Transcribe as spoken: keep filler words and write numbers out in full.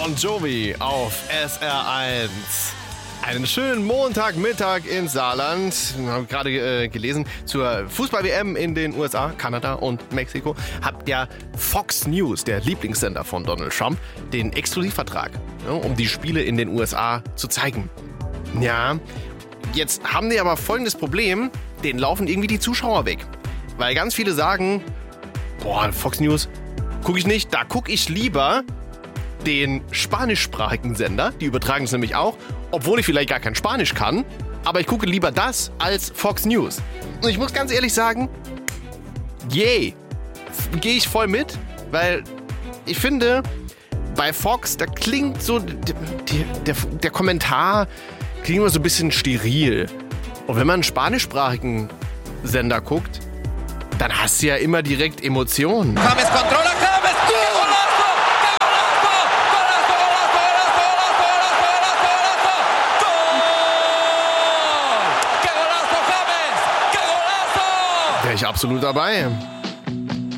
Bon Jovi auf S R eins. Einen schönen Montagmittag in Saarland. Wir haben gerade äh, gelesen, zur Fußball-W M in den U S A, Kanada und Mexiko hat ja Fox News, der Lieblingssender von Donald Trump, den Exklusivvertrag, ja, um die Spiele in den U S A zu zeigen. Ja, jetzt haben die aber folgendes Problem, denen laufen irgendwie die Zuschauer weg. Weil ganz viele sagen, boah, Fox News gucke ich nicht, da gucke ich lieber den spanischsprachigen Sender, die übertragen es nämlich auch, obwohl ich vielleicht gar kein Spanisch kann, aber ich gucke lieber das als Fox News. Und ich muss ganz ehrlich sagen, yay, gehe ich voll mit, weil ich finde, bei Fox, da klingt so, der, der, der Kommentar klingt immer so ein bisschen steril. Und wenn man einen spanischsprachigen Sender guckt, dann hast du ja immer direkt Emotionen. James controla, James, ¡qué golazo! ¡Qué golazo! ¡Golazo, golazo, golazo, golazo, golazo, golazo! ¡Gol! ¡Qué golazo, James! ¡Qué golazo! Wäre ich absolut dabei.